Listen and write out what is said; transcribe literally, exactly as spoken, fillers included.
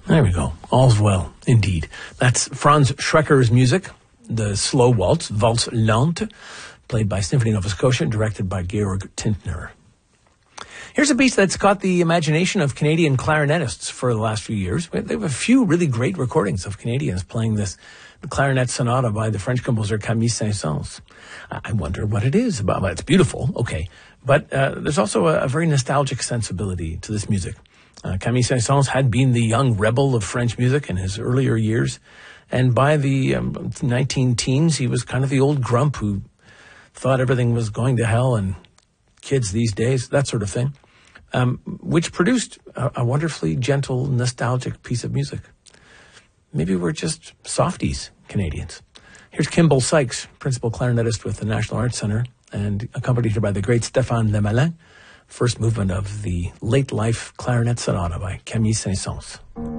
There we go. All's well, indeed. That's Franz Schrecker's music, the slow waltz, Valse Lente, played by Symphony Nova Scotia and directed by Georg Tintner. Here's a piece that's caught the imagination of Canadian clarinetists for the last few years. They have a few really great recordings of Canadians playing this clarinet sonata by the French composer Camille Saint-Saëns. I wonder what it is about. Well, it's beautiful, okay. But uh, there's also a, a very nostalgic sensibility to this music. Uh, Camille Saint-Saëns had been the young rebel of French music in his earlier years. And by the um, nineteen teens, he was kind of the old grump who thought everything was going to hell and kids these days, that sort of thing, um, which produced a, a wonderfully gentle, nostalgic piece of music. Maybe we're just softies, Canadians. Here's Kimball Sykes, principal clarinetist with the National Arts Centre, and accompanied her by the great Stéphane Lemalin, first movement of the late life clarinet sonata by Camille Saint-Saëns.